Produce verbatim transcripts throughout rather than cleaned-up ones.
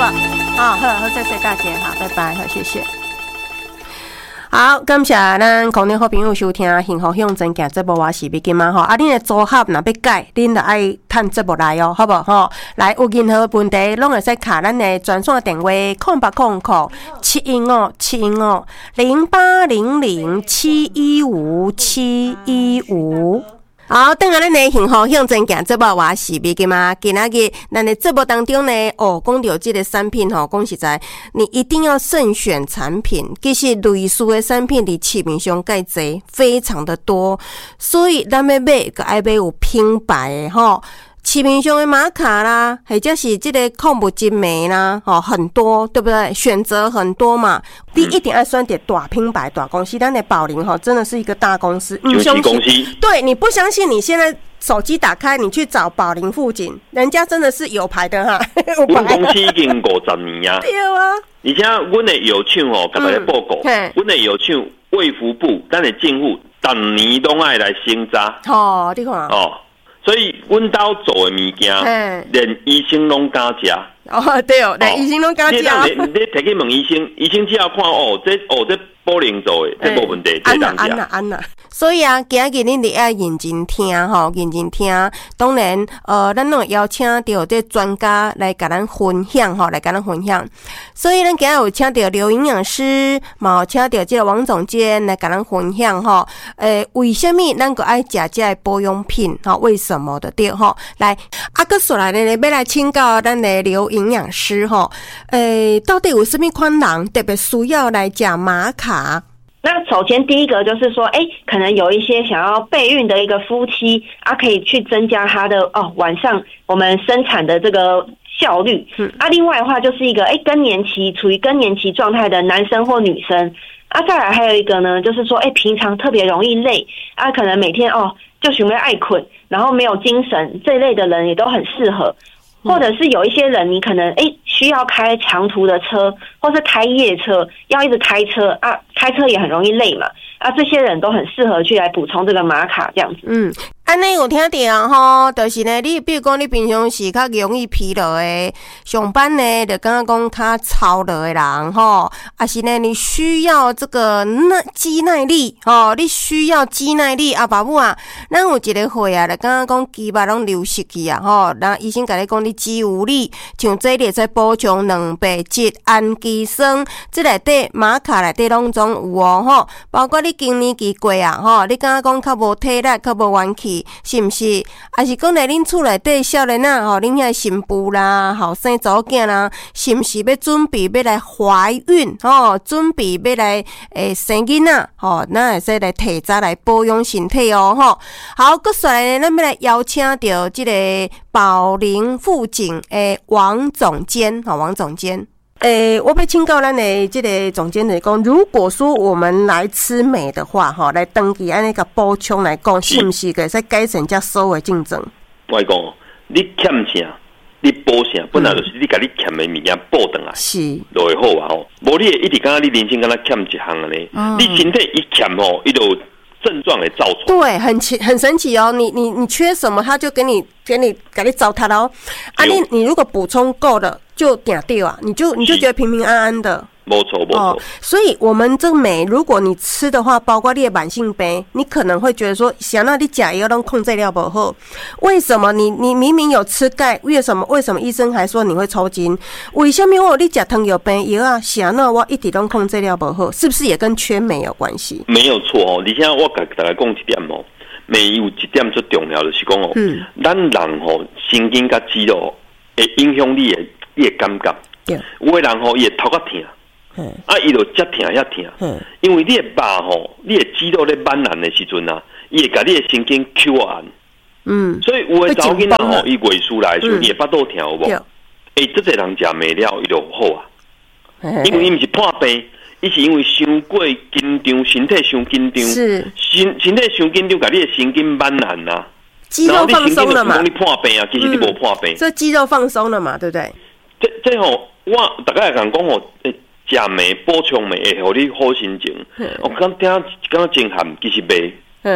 不好？好，好，好，谢谢大姐，好，拜拜，好，谢谢。好，感谢咱空中好朋友收听《幸福向前行》这部我是要紧嘛吼，啊，恁的组合若要改，恁就爱趁节目来哦，好不好？来，有任何问题，拢会使卡咱的专线电话空八空空七一五七一五零八零零七一五七一五。好，等下咱的幸福向前行，这部我是要紧嘛。今仔日咱的节目当中呢，哦，讲到这个产品吼，讲实在，你一定要慎选产品。其实类似的产品伫市面上介济，非常的多，所以咱要买，个爱买有品牌的吼。市面上的玛卡啦，或者是这个矿物精美啦，哦，很多，对不对？选择很多嘛，你一定要选点大品牌、大公司。咱的宝林哈，真的是一个大公司，你相信？对，你不相信？你现在手机打开，你去找宝林富锦，人家真的是有牌的哈。 我们公司已经五十年啊。 对啊。而且阮的药厂哦，甲大家报告，阮的药厂卫福部，咱的政府，逐年拢爱来审查。 哦，你看哦。所以，阮兜做的物件，连医生拢敢食。 哦，对哦，连医生拢敢食。 你你摕去问医生，医生只要看哦，这哦这保龄做的，这无问题，这当食。安啦安啦。所以啊，今日恁得要认真听吼，认真听。当然，呃，咱拢邀请到这专家来甲咱分享吼，来甲咱分享。所以咱今日有请到刘营养师，嘛有请到这个王总监来甲咱分享吼。诶、呃，为什么咱个爱食这个保养品？吼，为什么的对吼？来，啊，个说来呢，要来请教咱的刘营养师吼。诶、呃，到底有什么款人特别需要来食玛卡？ 那首先第一个就是说，哎，可能有一些想要备孕的一个夫妻啊，可以去增加他的哦晚上我们生产的这个效率。嗯，啊，另外的话就是一个哎更年期处于更年期状态的男生或女生啊，再来还有一个呢，就是说哎平常特别容易累啊，可能每天哦就想要爱困，然后没有精神这一类的人也都很适合。或者是有一些人，你可能诶需要开长途的车，或是开夜车，要一直开车啊，开车也很容易累嘛，啊，这些人都很适合去来补充这个玛卡这样子。 嗯，安尼有听到吼，就是呢，你比如讲你平常是较容易疲劳的，上班呢就刚刚讲较操劳的人吼，啊是呢你需要这个耐肌耐力吼，你需要肌耐力啊，爸母啊，咱有一个会啊，就刚刚讲肌肉拢流失去啊吼，然后医生甲你讲你肌无力，像这里在补充蛋白质、氨基酸，这内底玛卡内底拢总有哦吼，包括你更年期过啊吼，你刚刚讲较无体力、较无元气。是毋是？还是讲来恁厝内底少年啊，吼，恁遐新妇啦，后生查某囝啦，是毋是要准备要来怀孕？吼，准备要来诶生囡仔，吼，咱会使来提早来保养身体哦，吼。好，搁说来呢，咱要来邀请到这个宝林富锦诶王总监，吼，王总监。诶、欸，我要请教咱的这个总监来讲，如果说我们来吃美的话，哈，来登记按那个补充来讲，是不是可以再改善这所有的竞争？ 我讲，你欠啥，你补啥，本来就是你甲你欠的物件补回来，是，就会好啊吼。无你一直感觉你人生敢若欠一项的呢，嗯、你身体一欠吼，伊就症状会造出。对，很奇很神奇哦，你你你缺什么，他就给你给你给你糟蹋哦。啊你，你你如果补充够了。就定掉啊，你就你就觉得平平安安的， 没错没错、哦。 所以我们这美，如果你吃的话，包括你的慢性病，你可能会觉得说，想到你假药都控制了不好，为什么你你明明有吃钙，为什么为什么医生还说你会抽筋？为什么我你吃糖尿病药啊，想到我一直都控制了不好，是不是也跟缺镁有关系？ 没有错哦，你现在我给大家讲一点哦，镁有一点最重要的是讲哦，嗯，咱人吼神经甲肌肉会影响你的。你会感觉，有的人吼伊会头壳疼，啊，伊就则疼遐疼，因为你的肉吼，你的肌肉咧慢烂的时阵啊，伊会甲你的神经 Q 按，嗯，所以有的查某囡仔吼，伊月事来的时候，伊会巴肚疼有无？诶，这个人食糜了，伊就好啊，因为伊毋是破病，伊是因为伤过紧张，身体伤紧张，是身身体伤紧张，甲你的神经慢烂啊， 肌肉放松了嘛？ 你破病啊，其实你无破病， 这肌肉放松了嘛，对不对？ 这这吼，我大概讲讲吼，诶，食糜补充糜会互你好心情。我刚听刚刚真含，其实袂。嗯，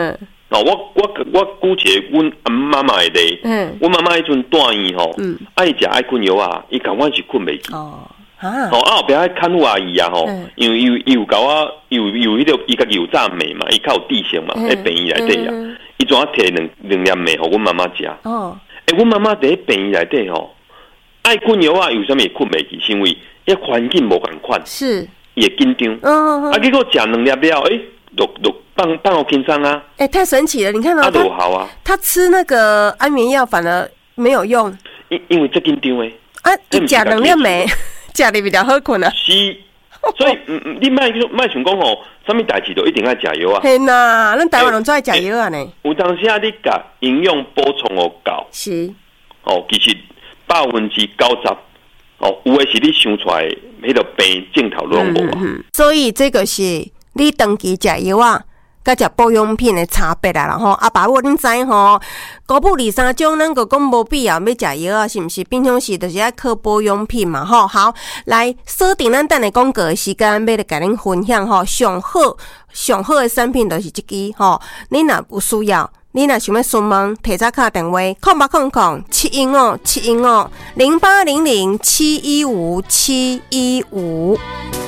哦，我我我姑且阮阿妈妈的例，嗯，阮妈妈迄阵住院吼，嗯，爱食爱困药啊，伊感觉是困袂去。哦。啊！哦，后壁迄看护阿姨啊，吼，因为伊伊有甲我有有迄个伊家己有炸糜嘛，伊较有地性嘛，喺病院内底啊，伊怎啊摕两两粒糜互阮妈妈食？哦，诶，阮妈妈伫喺病院内底吼，爱困药啊，有啥物困袂去？是因为迄环境无共款， 是也紧张。嗯啊，结果食两粒了，诶，都都放放好轻松啊！ 诶，太神奇了！你看到他好啊， 他吃那个安眠药反而没有用， 因因为这紧张诶。 啊，伊食两粒糜。食的比较好困啊， 是，所以嗯嗯，你莫莫想讲吼，啥物代志都一定爱食药啊。 是呐，咱台湾人最爱食药啊呢。 有当时啊，你甲营养补充哦够， 是， 哦，其实百分之九十，哦，有诶是你想出来迄个病镜头拢无啊。 所以这个是你长期食药啊。甲食保养品的差别啦，吼啊，爸母恁知吼，高布二三种，咱个讲无必要要食药啊，是毋是？平常时就是爱靠保养品嘛，吼。好，来锁定咱等下广告的时间，要来甲恁分享吼，上好上好的产品就是这支吼。你若有需要，你若想要询问，提早打电话，空八空空七一五七一五零八零零七一五七一五。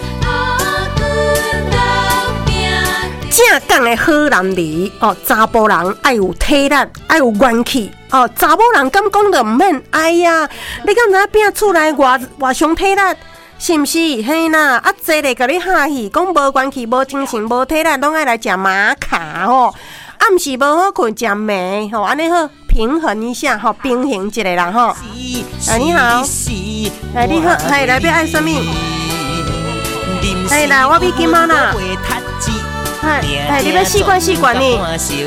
正港的好男儿哦，查甫人爱有体力，爱有元气哦。查某人敢讲就唔免，哎呀，你敢知变厝内偌偌伤体力，是毋是？嘿啦，啊，坐咧甲你哈气，讲无元气、无精神、无体力，拢爱来食玛卡哦。暗时无好困，食糜吼，安尼好平衡一下吼，平衡一下人吼。哎，你好，哎，你好，哎，来要爱什么？哎啦，我比金妈啦。哎哎，你要习惯习惯呢。